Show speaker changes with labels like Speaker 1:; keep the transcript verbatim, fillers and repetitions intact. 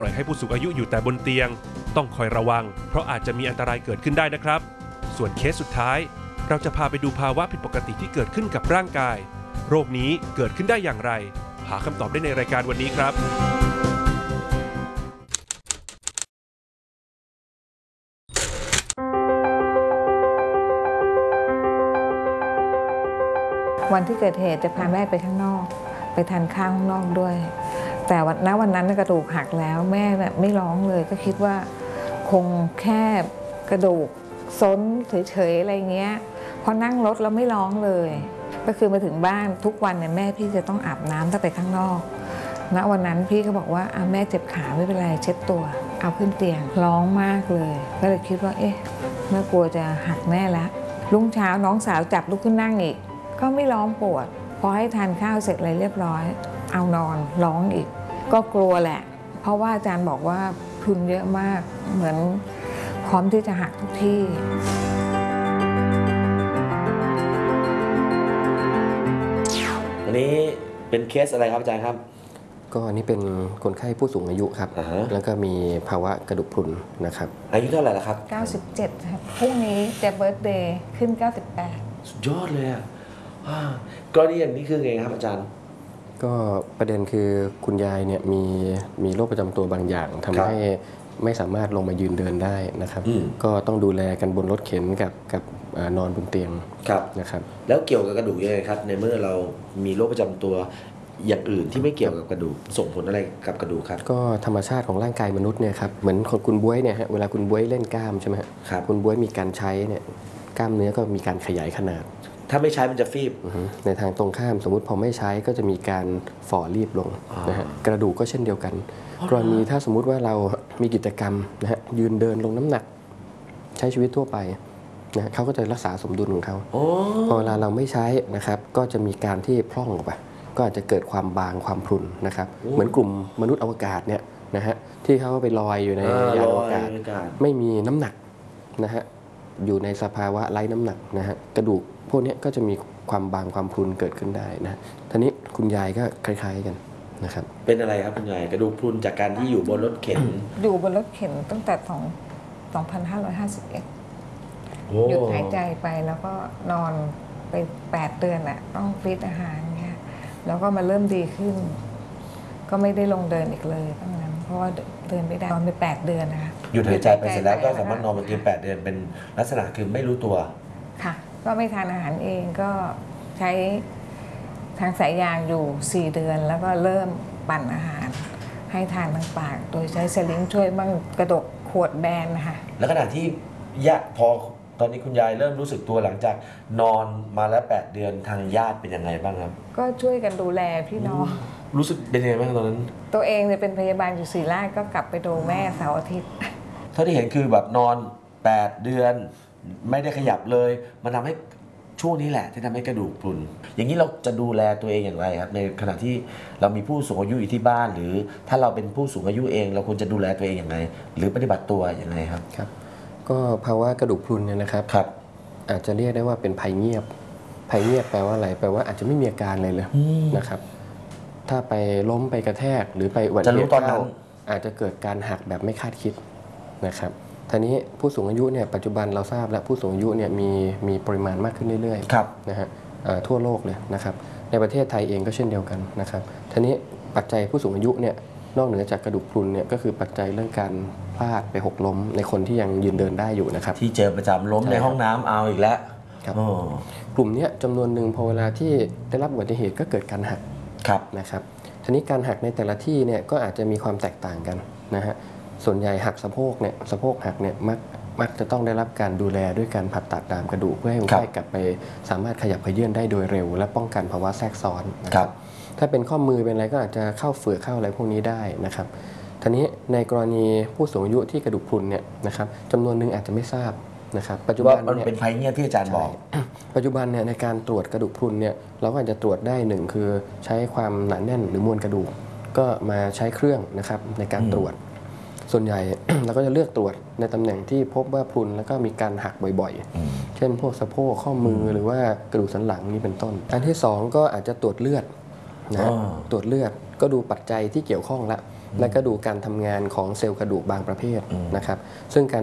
Speaker 1: ปล่อยให้ผู้สูงอายุอยู่แต่บนเตียงต้องคอยระวังเพราะอาจจะมีอันตรายเกิดขึ้นได้นะครับส่วนเคสสุดท้ายเราจะพาไปดูภาวะผิดปกติที่เกิดขึ้นกับร่างกายโรคนี้เกิดขึ้นได้อย่างไรหาคำตอบได้ในรายการวันนี้ครับ
Speaker 2: วันที่เกิดเหตุจะพาแม่ไปข้างนอกไปทานข้าวข้างนอกด้วยแต่วันณวันนั้นกระดูกหักแล้วแม่ไม่ร้องเลยก็คิดว่าคงแค่กระดูกซนเฉยๆอะไรเงี้ยพอนั่งรถแล้วไม่ร้องเลยก็คือมาถึงบ้านทุกวันเนี่ยแม่พี่จะต้องอาบน้ำถ้าไปข้างนอกณวันนั้นพี่ก็บอกว่าแม่เจ็บขาไม่เป็นไรเช็ดตัวเอาขึ้นเตียงร้องมากเลยก็เลยคิดว่าเอ๊ะแม่กลัวจะหักแม่แล้วรุ่งเช้าน้องสาวจับลุกขึ้นนั่งอีกก็ไม่ร้องปวดพอให้ทานข้าวเสร็จอะไรเรียบร้อยเอานอนร้องอีกก็กลัวแหละเพราะว่าอาจารย์บอกว่าพรุนเยอะมากเหมือนพร้อมที่จะหักทุกที่
Speaker 3: อันนี้เป็นเคสอะไรครับอาจารย์ครับ
Speaker 4: ก็อันนี้เป็นคนไข้ผู้สูงอายุครับ uh-huh. แล้วก็มีภาวะกระดูกพรุนนะครับ
Speaker 3: อายุเท่าไหร่แล้วครับ
Speaker 2: เก้าสิบเจ็ดครับพรุ่งนี้จะเบิร์ธเดย์ขึ้นเก้าสิบแปด
Speaker 3: สุดยอดเลยอ่ะกรณีอย่างนี้คือไงครับอาจารย์
Speaker 4: ก็ประเด็นคือคุณยายเนี่ยมีมีโรคประจำตัวบางอย่างทำให้ไม่สามารถลงมายืนเดินได้นะครับก็ต้องดูแลกันบนรถเข็นกับกับนอนบนเตียงนะครับ
Speaker 3: แล้วเกี่ยวกับกระดูกยังไงครับในเมื่อเรามีโรคประจำตัวอย่างอื่นที่ไม่เกี่ยวกับกระดูกส่งผลอะไรกับกระดูกครับ
Speaker 4: ก็ธรรมชาติของร่างกายมนุษย์เนี่ยครับเหมือนคนคุณบ๊วยเนี่ยฮะเวลาคุณบ๊วยเล่นกล้ามใช่ไหมครับคุณบ๊วยมีการใช้เนี่ยกล้ามเนื้อก็มีการขยายขนาด
Speaker 3: ถ้าไม่ใช้มันจะฟีบ
Speaker 4: ในทางตรงข้ามสมมุติพอไม่ใช้ก็จะมีการฝ่อรีบลงนะฮะกระดูกก็เช่นเดียวกันกรณีถ้าสมมุติว่าเรามีกิจกรรมนะฮะยืนเดินลงน้ำหนักใช้ชีวิตทั่วไปนะเขาก็จะรักษาสมดุลของเขาพอเวลาเราไม่ใช้นะครับก็จะมีการที่พร่องออกไปก็อาจจะเกิดความบางความพรุนนะครับเหมือนกลุ่มมนุษย์อวกาศเนี่ยนะฮะที่เขาไปลอยอยู่ในยานอวกาศไม่มีน้ำหนักนะฮะอยู่ในสภาวะไร้น้ำหนักนะฮะกระดูกพวกนี้ก็จะมีความบางความพรุนเกิดขึ้นได้นะทีนี้คุณยายก็คล้ายๆกันนะครับ
Speaker 3: เป็นอะไรครับคุณยายกระดูกพรุนจากการที่อยู่บนรถเข็น
Speaker 2: อยู่บนรถเข็นตั้งแต่สองพันห้าร้อยห้าสิบเอ็ดหยุดหายใจไปแล้วก็นอนไปแปดเดือนแหละต้องฟีดอาหารเงี้ยแล้วก็มาเริ่มดีขึ้นก็ไม่ได้ลงเดินอีกเลยตั้งนั้นเพราะว่าเดินไม่ได้นอนไปแปดเดือนนะคะ
Speaker 3: หยุดหายใจไปเสร็จแล้วก็สามารถนอนบนเตียงแปดเดือนเป็นลักษณะคือไม่รู้ตัว
Speaker 2: ค่ะก็ไม่ทานอาหารเองก็ใช้ทางสายยางอยู่สี่เดือนแล้วก็เริ่มปั่นอาหารให้ทานทางปากโดยใช้สลิงช่วยบ้างกระดกขวดแบนนะคะ
Speaker 3: แล้วขณะที่ยะพอตอนนี้คุณยายเริ่มรู้สึกตัวหลังจากนอนมาแล้วแปดเดือนทางญาติเป็นยังไงบ้างครับ
Speaker 2: ก็ช่วยกันดูแลพี่น้อง
Speaker 3: รู้สึกเป็นยังไงบ้างตอนนั้น
Speaker 2: ตัวเองเนี่ยเป็นพยาบาลอยู่ศรีราชก็กลับไปดูแม่เสาร์อาทิตย์
Speaker 3: เท่าที่เห็นคือแบบนอนแปดเดือนไม่ได้ขยับเลยมันทำให้ช่วงนี้แหละที่ทำให้กระดูกพรุนอย่างนี้เราจะดูแลตัวเองอย่างไรครับในขณะที่เรามีผู้สูงอายุอยู่ที่บ้านหรือถ้าเราเป็นผู้สูงอายุเองเราควรจะดูแลตัวเองอย่างไรหรือปฏิบัติตัวอย่างไรครับ
Speaker 4: ครับก็ภาวะกระดูกพรุนเนี่ยนะครับ
Speaker 3: ครับ
Speaker 4: อาจจะเรียกได้ว่าเป็นภัยเงียบภัยเงียบแปลว่าอะไรแปลว่าอาจจะไม่มีอาการเลยเลยนะครับถ้าไปล้มไปกระแทกหรือไปอุบัติเหตุเข้าอาจจะเกิดการหักแบบไม่คาดคิดนะครับทีนี้ผู้สูงอายุเนี่ยปัจจุบันเราทราบแล้วผู้สูงอายุเนี่ยมีมีปริมาณมากขึ้นเรื่อยๆนะฮะทั่วโลกเลยนะครับในประเทศไทยเองก็เช่นเดียวกันนะครับทีนี้ปัจจัยผู้สูงอายุเนี่ยนอกเหนือจากกระดูกพรุนเนี่ยก็คือปัจจัยเรื่องการพลาดไปหกล้มในคนที่ยังยืนเดินได้อยู่นะครับ
Speaker 3: ที่เจอประจำล้มในห้องน้ำเอาอีกแล้ว
Speaker 4: ครับกลุ่มนี้จำนวนหนึ่งพอเวลาที่ได้รับอุบัติเหตุก็เกิดการหักนะครับทีนี้การหักในแต่ละที่เนี่ยก็อาจจะมีความแตกต่างกันนะฮะส่วนใหญ่หักสะโพกเนี่ยสะโพกหักเนี่ยมักมักจะต้องได้รับการดูแลด้วยการผ่าตัดดามกระดูกเพื่อให้คนไข้กลับไปสามารถขยับเขยื้อนได้โดยเร็วและป้องกันภาวะแทรกซ้อนนะครับถ้าเป็นข้อมือเป็นอะไรก็อาจจะเข้าเฝือกเข้าอะไรพวกนี้ได้นะครับทีนี้ในกรณีผู้สูงอายุที่กระดูกพรุนเนี่ยนะครับจำนวนหนึ่งอาจจะไม่ทราบนะครับปัจจุบัน
Speaker 3: มันเป็นภัยเงียบที่อาจารย์บอก
Speaker 4: ปัจจุบันเนี่ยในการตรวจกระดูกพรุนเนี่ยเราก็อาจจะตรวจได้หนึ่งคือใช้ความหนาแน่นหรือมวลกระดูกก็มาใช้เครื่องนะครับในการตรวจส่วนใหญ่ เราก็จะเลือกตรวจในตำแหน่งที่พบว่าพรุนแล้วก็มีการหักบ่อยๆเช่นพวกสะโพกข้อมือหรือว่ากระดูกสันหลังนี่เป็นต้นอันที่สองก็อาจจะตรวจเลือดนะตรวจเลือดก็ดูปัจจัยที่เกี่ยวข้องละและก็ดูการทำงานของเซลล์กระดูกบางประเภทนะครับซึ่งการ